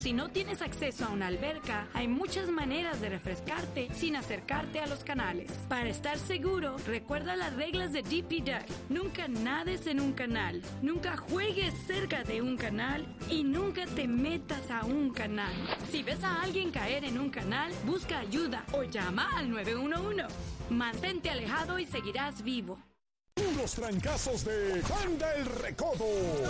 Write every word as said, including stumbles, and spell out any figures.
Si no tienes acceso a una alberca, hay muchas maneras de refrescarte sin acercarte a los canales. Para estar seguro, recuerda las reglas de D P Duck. Nunca nades en un canal, nunca juegues cerca de un canal y nunca te metas a un canal. Si ves a alguien caer en un canal, busca ayuda o llama al nueve uno uno. Mantente alejado y seguirás vivo. Los trancazos de Juan del Recodo.